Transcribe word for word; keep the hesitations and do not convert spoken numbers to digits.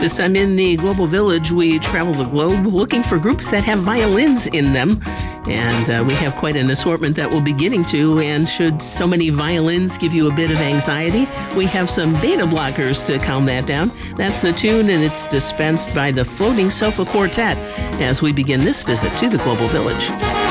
This time in the Global Village, we travel the globe looking for groups that have violins in them. And uh, we have quite an assortment that we'll be getting to. And should so many violins give you a bit of anxiety, we have some beta blockers to calm that down. That's the tune, and it's dispensed by the Floating Sofa Quartet as we begin this visit to the Global Village.